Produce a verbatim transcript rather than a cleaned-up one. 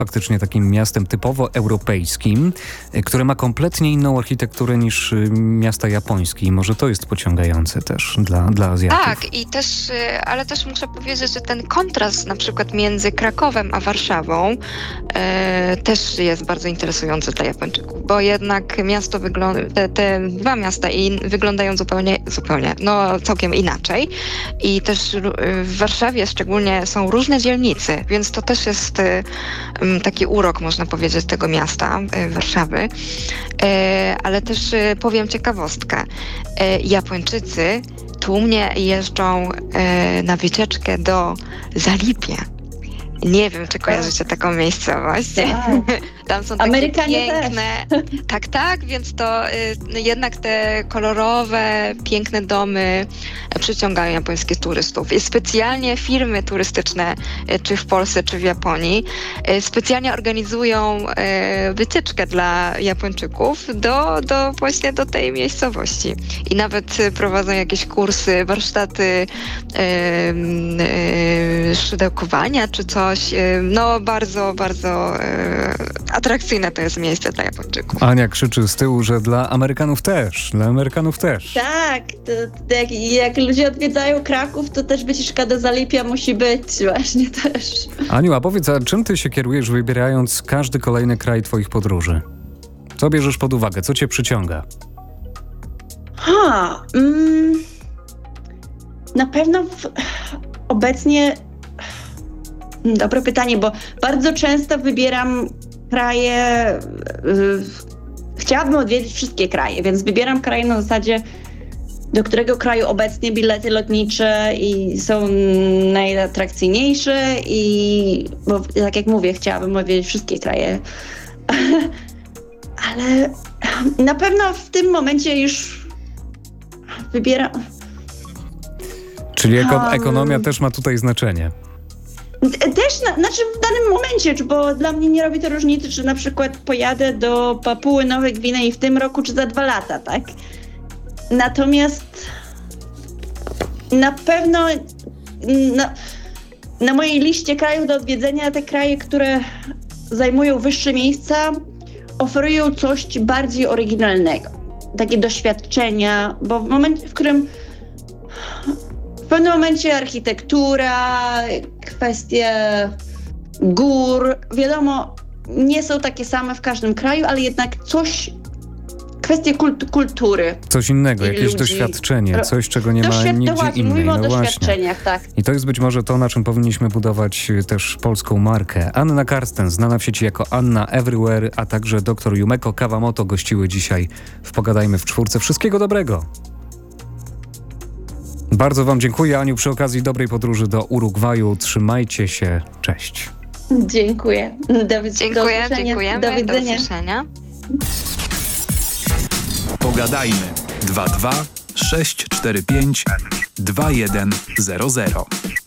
faktycznie takim miastem typowo europejskim, które ma kompletnie inną architekturę niż miasta japońskie. I może to jest pociągające też dla, dla Azjatów. Tak, i też, ale też muszę powiedzieć, że ten kontrast na przykład między Krakowem a Warszawą e, też jest bardzo interesujący dla Japończyków, bo jednak miasto wygląda, te, te dwa miasta in, wyglądają zupełnie, zupełnie, no całkiem inaczej. I też w Warszawie szczególnie są różne dzielnice, więc to też jest e, taki urok, można powiedzieć, tego miasta, e, Warszawy. E, ale też e, powiem ciekawostkę. E, Japończycy tłumnie jeżdżą e, na wycieczkę do Zalipie. Nie wiem, czy kojarzycie taką miejscowość. Tak. Tam są takie Amerykanie piękne... też. Tak, tak, więc to y, jednak te kolorowe, piękne domy przyciągają japońskich turystów. I specjalnie firmy turystyczne, y, czy w Polsce, czy w Japonii, y, specjalnie organizują y, wycieczkę dla Japończyków do, do właśnie do tej miejscowości. I nawet y, prowadzą jakieś kursy, warsztaty y, y, szydełkowania, czy coś. Y, no bardzo, bardzo y, atrakcyjne to jest miejsce dla Japończyków. Ania krzyczy z tyłu, że dla Amerykanów też. Dla Amerykanów też. Tak, to, to jak, jak ludzie odwiedzają Kraków, to też wycieczka do Zalipia musi być właśnie też. Aniu, a powiedz, a czym ty się kierujesz, wybierając każdy kolejny kraj twoich podróży? Co bierzesz pod uwagę? Co cię przyciąga? Ha, mm, na pewno w, obecnie dobre pytanie, bo bardzo często wybieram kraje, y, chciałabym odwiedzić wszystkie kraje, więc wybieram kraje na zasadzie, do którego kraju obecnie bilety lotnicze i są najatrakcyjniejsze i, bo tak jak mówię, chciałabym odwiedzić wszystkie kraje, ale na pewno w tym momencie już wybieram... Czyli eko- Um, ekonomia też ma tutaj znaczenie. Też, na, znaczy w danym momencie, bo dla mnie nie robi to różnicy, czy na przykład pojadę do Papuły Nowej Gwinei w tym roku, czy za dwa lata, tak? Natomiast na pewno na, na mojej liście krajów do odwiedzenia te kraje, które zajmują wyższe miejsca, oferują coś bardziej oryginalnego. Takie doświadczenia, bo w momencie, w którym w pewnym momencie architektura, kwestie gór, wiadomo, nie są takie same w każdym kraju, ale jednak coś, kwestie kult- kultury. Coś innego, i jakieś ludzi. doświadczenie, coś, czego nie ma Doświad- nigdzie właśnie, innej. mówimy o No właśnie. doświadczeniach, tak. I to jest być może to, na czym powinniśmy budować też polską markę. Anna Karsten, znana w sieci jako Anna Everywhere, a także dr Yumeko Kawamoto gościły dzisiaj w Pogadajmy w Czwórce. Wszystkiego dobrego! Bardzo wam dziękuję, Aniu, przy okazji dobrej podróży do Urugwaju. Trzymajcie się, cześć. Dziękuję. Do, Dziękuję, do dziękujemy. Do widzenia. Do usłyszenia. Pogadajmy dwa dwa sześć cztery pięć dwa jeden zero zero.